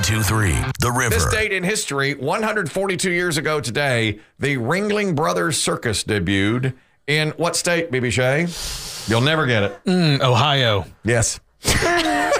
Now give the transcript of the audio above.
92.3 The River. This date in history, 142 years ago today, the Ringling Brothers Circus debuted in what state, BB Shea? You'll never get it. Ohio. Yes.